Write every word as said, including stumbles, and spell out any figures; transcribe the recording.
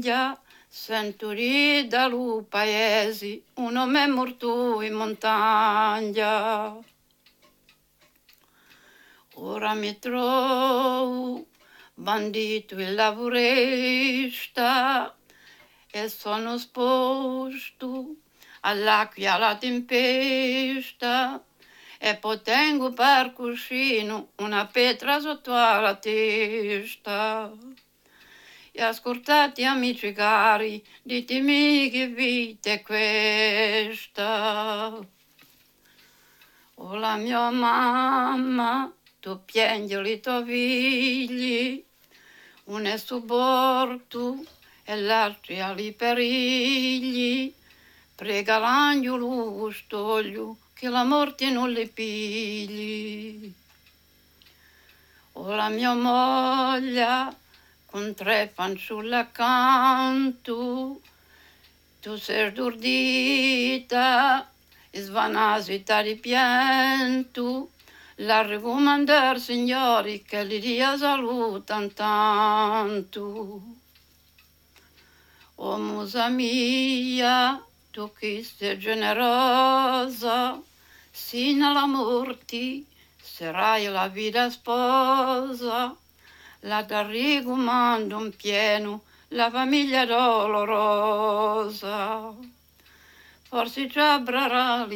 mangia, sento rida lu paesi, un uomo è morto in montagna. Ora mi trovo bandito il lavorista e sono sposto all'acqua alla tempesta e poi tengo per cuscino una pietra sotto la testa. E ascoltate amici cari, ditemi che vita è questa. O la mia mamma, tu piangi i tuoi figli, uno è suborto e l'altro ha i perigli. Prega l'angelo custodio che la morte non li pigli. O la mia moglie con tre fanciulle accanto, tu sei stordita e svanasita di pianto. La raccomandare signori che li dia salute tanto. O musa mia, tu che sei generosa, sino alla morte sarai la vita sposa. La raccomando in pieno la famiglia dolorosa. Forse ci avrà